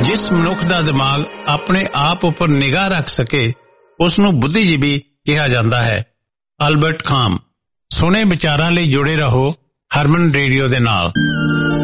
ਜਿਸ ਮਨੁੱਖ ਦਾ ਦਿਮਾਗ ਆਪਣੇ ਆਪ ਉੱਪਰ ਨਿਗਾਹ ਰੱਖ ਸਕੇ ਉਸ ਨੂੰ ਬੁੱਧੀਜੀਵੀ ਕਿਹਾ ਜਾਂਦਾ ਹੈ। ਅਲਬਰਟ ਖਾਮ। ਸੁਣੇ ਵਿਚਾਰਾਂ ਲਈ ਜੁੜੇ ਰਹੋ ਹਰਮਨ ਰੇਡੀਓ ਦੇ ਨਾਲ।